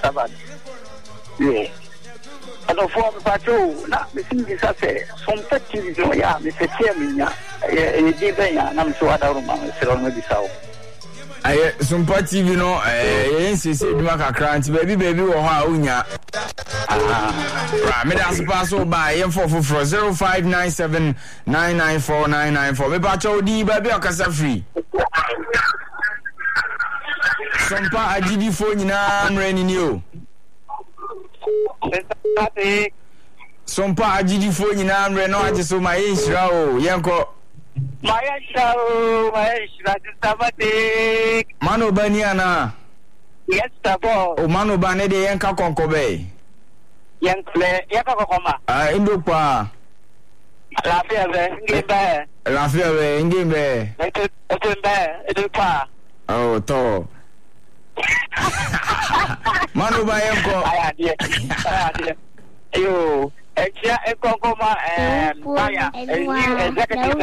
Sabbath. Yeah. And of all the patrol, not the thing is, I say, some petty, yeah, Mr. Chairman, and I'm so I don't know, so some party, you know, said Macacrant, baby, or how unya. Made us pass over by M4 for 0597 994 994. Me pacho di baby akasa free. Some pa agidi phone na mreni ni o. Some pa agidi phone na mreni no aje so my insira o. Yenko Maestra, Sabbath. Mano Baniana. Yes, Tabo. O Mano Bane de Yanka Concobe. Yankle, Yakakoma. Indopa. Lafia, Ingame. Oh, to. Mano Bayanko. You. Ekongoma Maya, new executive.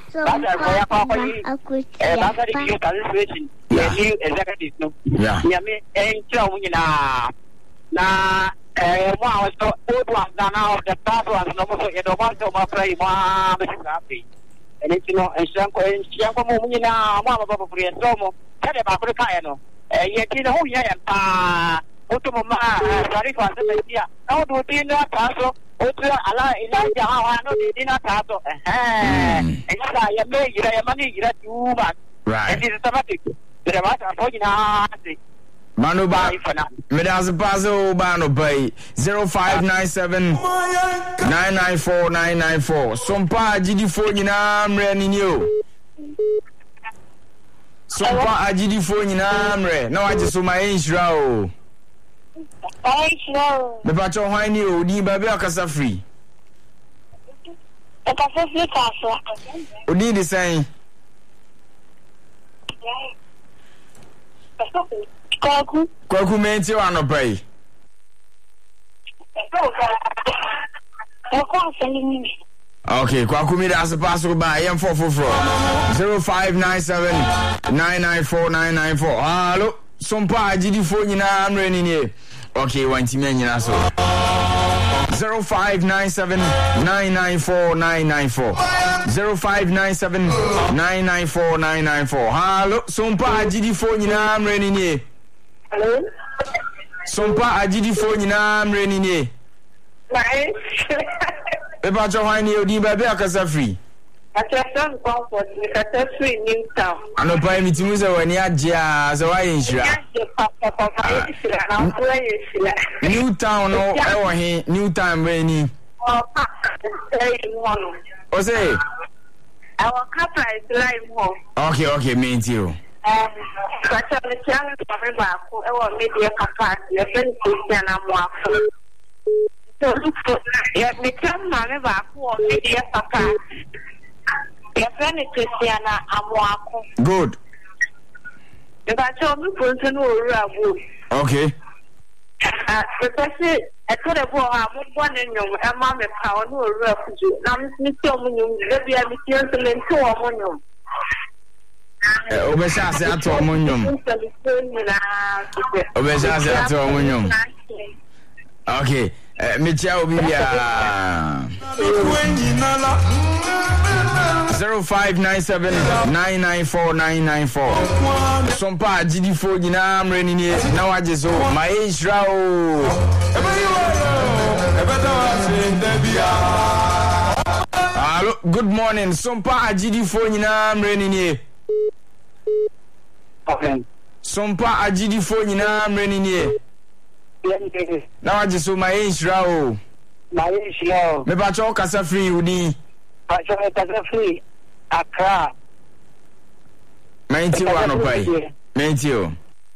New executive. Yeah. Yami, and Chowina. Na, one was old one now, the past one, no more, you don't want to play one, happy. And it's no, and Shanko and Shanko Mumina, one of the free and Tomo, tell about the Kayano. Yet, you know, yeah, Otomoma, sorry for the idea. How do you know Tasso? Allah Elijah, how I know they did not tato. And I made your money, you back. Right. And it's automatic. The matter for you. Manuba, Medas Bazo Bano Bay 0597 994 994. Sompa Gidi Nina Mre. Sompa Agidi Nina. No, I just saw my intro. The patron why you di baby akasa free. Akasa free kasa. Odi the same. Kwaku menti wa no pai. Okay, kwaku mi da se paso ba yem 0597 994 994. Hello, sompa agidi phone nyina amre ni ni. Okay, one team in so 0597 994 994 0597 994 994. Hello, sompa agidi phone nyina amre ni. Hello, sompa agidi phone nyina amre ni. Bye. Eba cho hani odi ba be akasa free. Akasa comfort akasa free new town. Ano pa mi timu se wani agya se wa yinshira. New town no e wo he new town be ni. O say our capra is live home. Okay, me too. But the challenge for me back e wo media capacity e ben Christian amwafo. So yeah, me tell me back who media capacity. Your friend is Christiana Amwako. Good. If I told me person who okay. The person I told a boy I'm one in your mamma power no refugee. Now Miss Yomun, maybe I'm Miss Yomun to Ammonium. Obesha se ato Ammonium. Obesha se ato Ammonium. Okay. Michia Obibia 0597 994 994. Sompa GD4 nyina amreni ni na waje so my Israel. Hello, good morning. Sompa GD4 nyina amreni ni. Okay. Sompa GD4 nyina amreni ni. Na waje so my Israel. My Israel. Me ba cho kasa free udi. Pacho kasa free. Accra. Menti wa no pai. Menti o.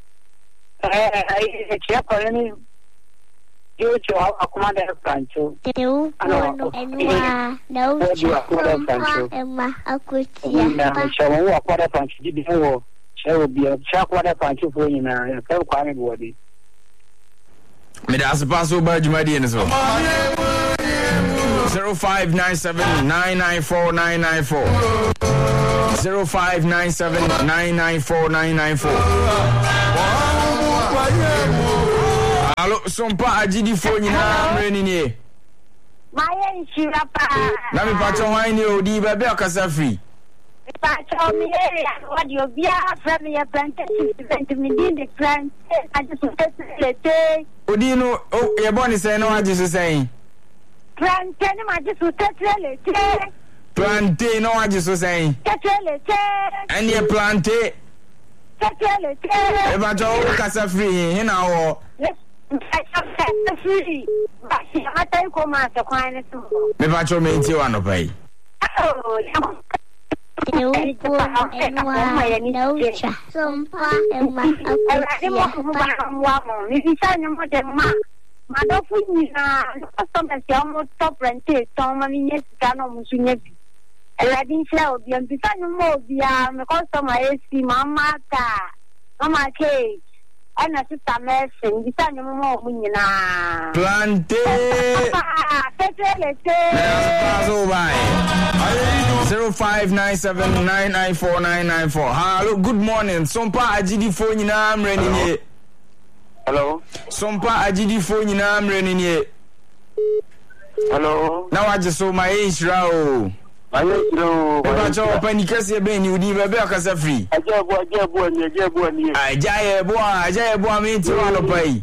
Ai chia koleni. Yo cho akumanda Pancho. Eu no enwa no cho ema akutia. Na chawo akwada Pancho di wo. Chawo bia chakwada Pancho fo nyina. Ka kwa me bodi. Me da paso ba jumadi en so 0597 994 994 0597 994 994 Hello, Sompa Ajidi phone na mreni ni. Maye nshira pa. Na mi pacho wine odi ba be akasa free. Pacho mi what you be from your plantation event me the plant I just let Odi no ye boni say no aji so say. Plantain ma just let Plantain no aji so say. And ye plantain. E ba jo kasa free he na wo. Free. But she mata ko ma to kwan so. Me ba cho me nti wa no pai. Eu vou em São Paulo, ana sita messing bisa nyomo munyina Plante paso by 0597994994. Hello, good morning. Sompa Ajidi phone na amreni ni. Hello. Sompa Ajidi phone na amreni ni. Hello. Na waje so my inshira o. Hello. Ba cho open kase be ni udi be akasa free. Ajebu ni. Ajaye bo mi ti wa no pai.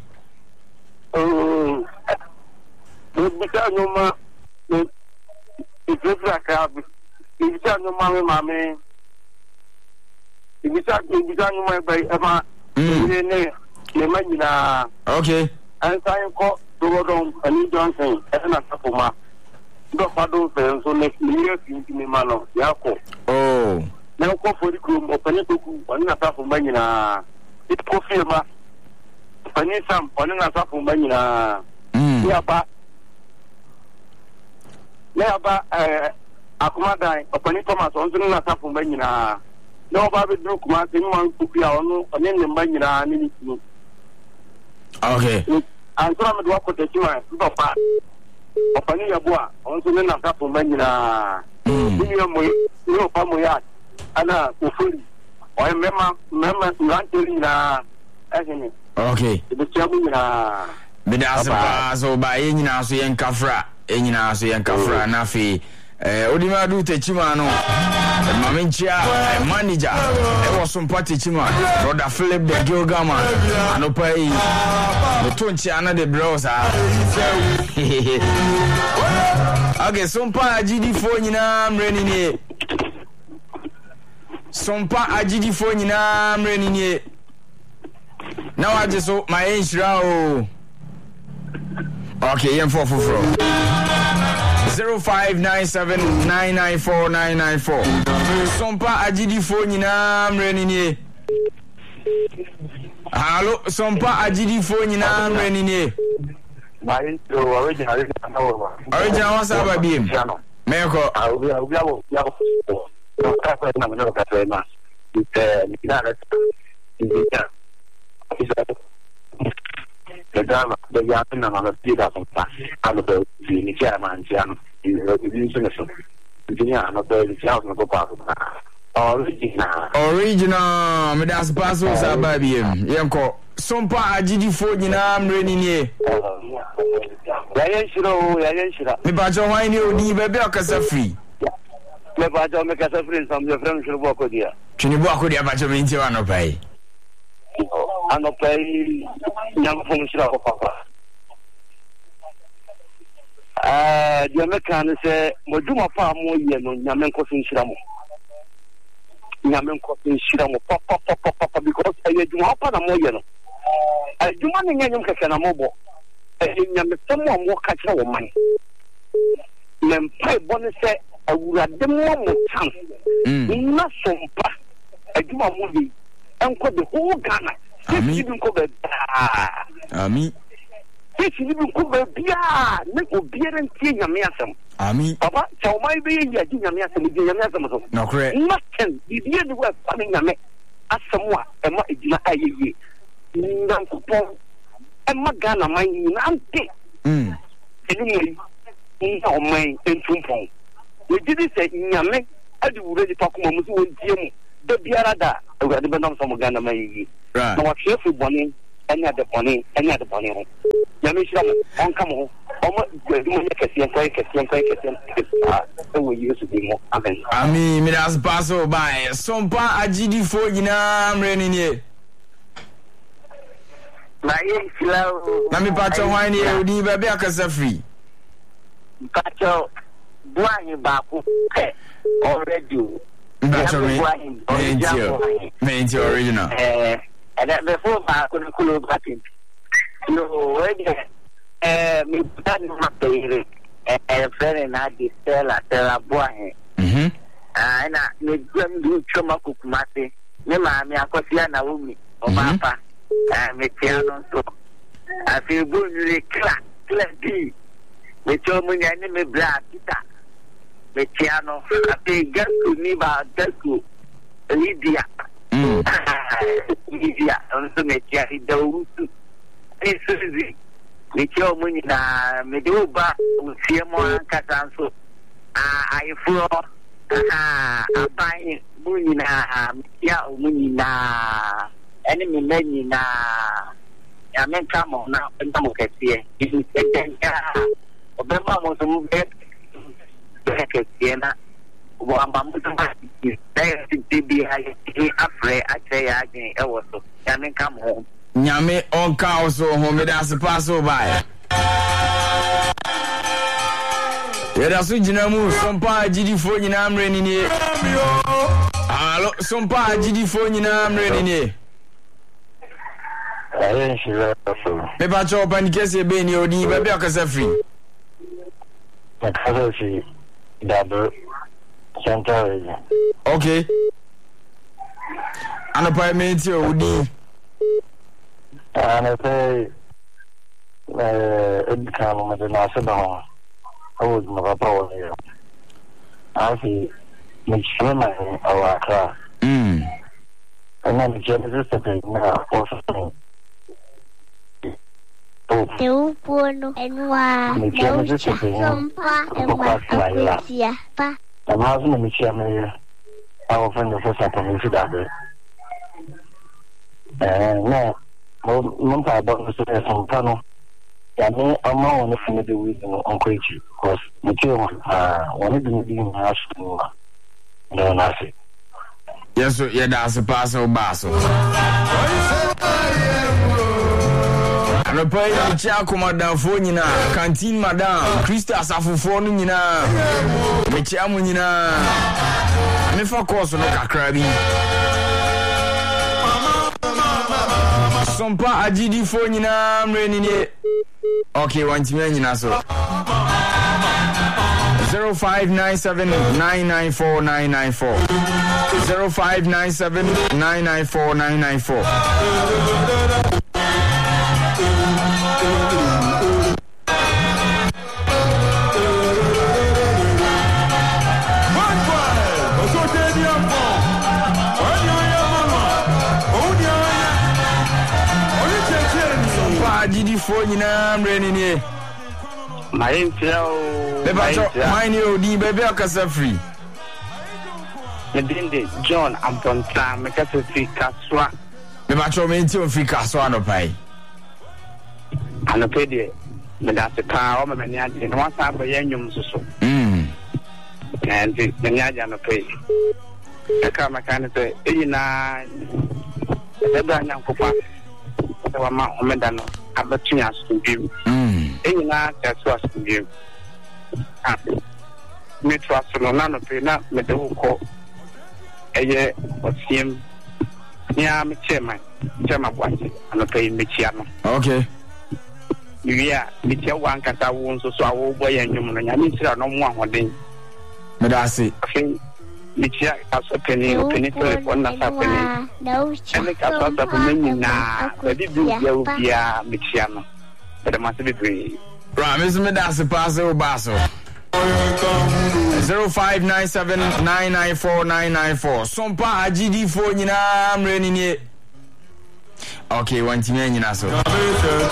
Bisa nyoma Ibisa ka Ibisa nyoma mame Ibisa nyoma bai ama ne manyina. Okay. An sai ko dogodon ani Johnson na sapoma. Do fado fe so ne clear me mano yako. Oh. Na ko fori ko opani to ku ani na sapoma nyina. It ko firma. Pani sam ani na sapoma nyina. Ya ba akumadan opani Thomas on na sapoma nyina. No ba be dru kuma tin man ku ya onu ani ne mbanyina ni ni. Okay. Antura me do ko te chima do pa. Opani ya boa on so na sapo manyina ni mo no pa mo ya ana ufuri o mema nganteli na ehini. Okay. Be tiabu na be daasa so ba yenyina so yen kafra na fi odima du techima no mamenchia manager e was some party chima brother Philip the Gilgama anopai the tonchi ana the bros okay sompa agidi fo nyina mreni ni sompa agidi fo nyina mreni ni na waje so my inshira o okay yen for 0597994994 sompa agidi fo nyina mreni ni. Hello sompa agidi fo nyina mreni ni. Mai to original what's up biem meko the young and on the theater from out of the chairman, Jan, original, me das paso sa babiem. Yanko, sompa agidi fo nyina mreni ni. Yayen shira. Me ba jo wine odi bebe akasa free. Me ba jo me kasa free some your friends should walk with you. Chini bo akodi abacho me nti wa no pai. Ano pai nyam fo shira ko papa. Dia me kan se mo duma pa mo ye no nyam ko fin shira mo. Nyam ko fin shira mo papa because aye duma pa na mo ye no. Duma ne nyam keke na mo bo. Nyam se mo mo ka kire wo man. Mem pai bone se awurade mo chance. Na sompa aduma mo bi enko the whole Ghana. Amen. Amen. Sisi ni ko be bia ne obiere ntie nyame asem. Amen. Papa, chaw mai be ya di nyame asem so. No correct. Nothing. Bibie ni wa fa ni nyame asem a ema ejina ayeye. Nyankopon ema Ghana man ni ante. Eni ni o man entumpon. We did say nyame adi wure di pakuma musu wontie mu. De biara da awurade benam so Ghana man yi. Na wa hwefu bone any other money. Let me show you. On come home. We used to be more. I mean, it has passed by. Some part GD for you now. I'm running here. My slow. Let me patch on wine here. Would you be a free? Patch out. Blind babu already. Main original. And that before I couldn't cool back in. No, me that not pay a friend and I did tell a boy. And I need them do choma cook mate. Nema, me a cosiana woman or papa. And me piano so I feel good really clap tea. Me show me enemy black guitar. Me piano, I pay get to me by Lydia. Lydia, also me carry the Susie. Me show money na me do back with Siamo and Catanso. I floor. I buy money na money na enemy many na. I mean, come on now, and come on, here. If you say, Obama was a move back at Siena. One month, there to be afraid. I say, I also. I mean, come home. Nyame on cows or home, it has to pass over by. That's what you some part GD for you now, I'm running here. Hello, some part GD for you now, I'm running here. Me pa chop and kese be ni odi ba bia kasa free. Okay. Ana pa me ti odi. Ana say edkan me na se ba. I was my papa here. I see me shema our class. And then the Genesis now also. Eu puno enwa eu sompa enwa akusia pa ama zo me chia me our friend of us at me that no mo pa ba so sompa no ya me ama won for the reason on kwechi because me chia one didn't be in house no na say yes so yeah that's a pass or baso. Repai ni chia ko madam fo nyina canteen madam Krista asafofo no nyina me chia mo nyina me fa course no kakra bi sompa agidi fo nyina mreni ni okay wantimia nyina so 0597994994 0597994994 Didi for you now, I'm running here. My inflow, mine you, the baby, a free. The Dindi, John, I'm from Tam, make us a free caswa. The macho means you free caswa no pay. And a pay, but that's a car, or many in one time by Yanyum so. And the Najan pay. The car mechanic, the Brand Papa, the Medano. Abatunya studio. Ina that's studio. Me trust no nano pe na me de ko. Eye osiem. Nya me chairman bwati ano pe me chia no. Okay. Yeah, me chia wan kata won so awo boy enwum no nya me tira no mo ahoden. Me da se. Okay. Me chia aso penny telephone na sa penny. And ka sa sa penny na. Be bi ya me chia no. But must be free. Right, Mr. Medasi pass over Basso. 0597994994. Sompa GD4 nyina I'm running it. Okay, one team nyina so.